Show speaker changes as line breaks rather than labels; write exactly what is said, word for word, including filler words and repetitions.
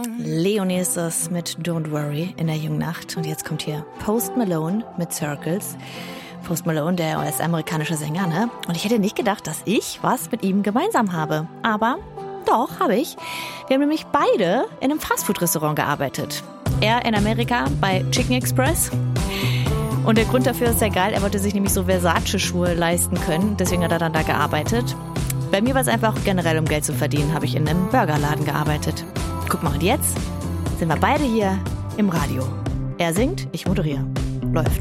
Leonie ist das mit Don't Worry in der jungen Nacht. Und jetzt kommt hier Post Malone mit Circles. Post Malone, der U S-amerikanische Sänger, ne? Und ich hätte nicht gedacht, dass ich was mit ihm gemeinsam habe. Aber doch, habe ich. Wir haben nämlich beide in einem Fastfood-Restaurant gearbeitet. Er in Amerika bei Chicken Express. Und der Grund dafür ist sehr geil. Er wollte sich nämlich so Versace-Schuhe leisten können. Deswegen hat er dann da gearbeitet. Bei mir war es einfach generell, um Geld zu verdienen, habe ich in einem Burgerladen gearbeitet. Guck mal, und jetzt sind wir beide hier im Radio. Er singt, ich moderiere. Läuft.